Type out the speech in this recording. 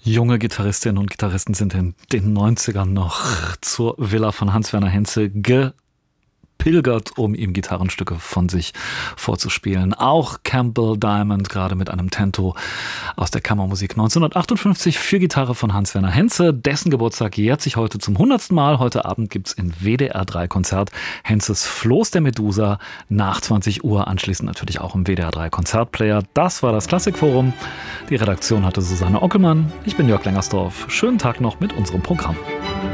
Junge Gitarristinnen und Gitarristen sind in den 90ern noch zur Villa von Hans-Werner Henze gepilgert, um ihm Gitarrenstücke von sich vorzuspielen. Auch Campbell Diamond, gerade mit einem Tento aus der Kammermusik 1958 für Gitarre von Hans-Werner Henze. Dessen Geburtstag jährt sich heute zum 100. Mal. Heute Abend gibt's in WDR 3 Konzert Henzes Floß der Medusa nach 20 Uhr. Anschließend natürlich auch im WDR 3 Konzertplayer. Das war das Klassikforum. Die Redaktion hatte Susanne Ockelmann. Ich bin Jörg Lengersdorf. Schönen Tag noch mit unserem Programm.